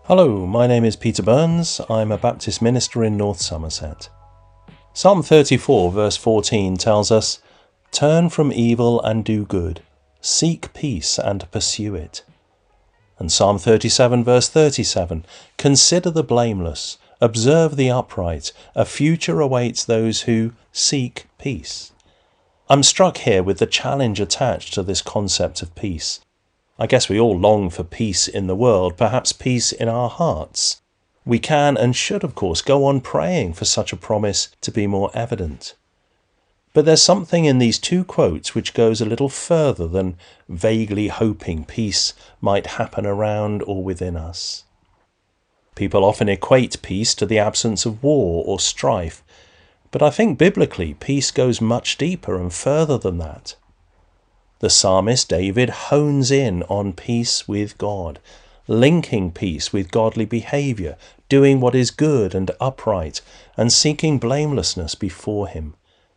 Hello, my name is Peter Burns. I'm a Baptist minister in North Somerset. Psalm 34 verse 14 tells us, "Turn from evil and do good, seek peace and pursue it." And Psalm 37 verse 37, "Consider the blameless, observe the upright, a future awaits those who seek peace." I'm struck here with the challenge attached to this concept of peace. I guess we all long for peace in the world, perhaps peace in our hearts. We can and should, of course, go on praying for such a promise to be more evident. But there's something in these two quotes which goes a little further than vaguely hoping peace might happen around or within us. People often equate peace to the absence of war or strife, but I think biblically peace goes much deeper and further than that. The psalmist David hones in on peace with God, linking peace with godly behaviour, doing what is good and upright, and seeking blamelessness before him.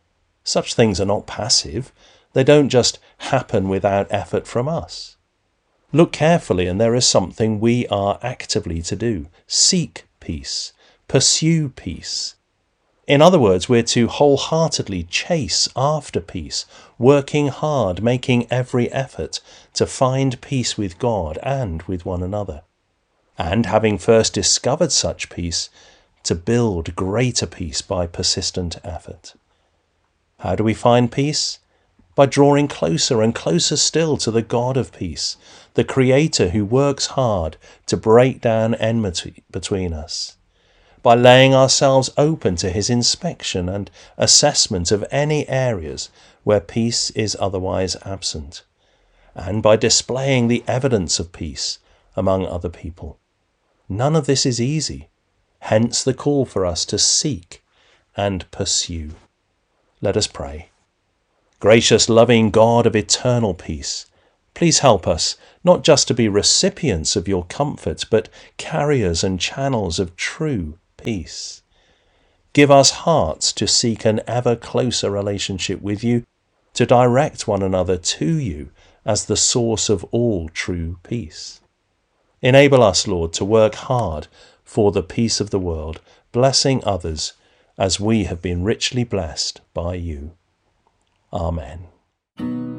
Such things are not passive. They don't just happen without effort from us. Look carefully, and there is something we are actively to do. Seek peace. Pursue peace. In other words, we're to wholeheartedly chase after peace, working hard, making every effort to find peace with God and with one another. And having first discovered such peace, to build greater peace by persistent effort. How do we find peace? By drawing closer and closer still to the God of peace, the Creator who works hard to break down enmity between us. By laying ourselves open to his inspection and assessment of any areas where peace is otherwise absent, and by displaying the evidence of peace among other people. None of this is easy, hence the call for us to seek and pursue. Let us pray. Gracious, loving God of eternal peace, please help us not just to be recipients of your comfort, but carriers and channels of true peace. Give us hearts to seek an ever closer relationship with you, to direct one another to you as the source of all true peace. Enable us, Lord, to work hard for the peace of the world, blessing others as we have been richly blessed by you. Amen.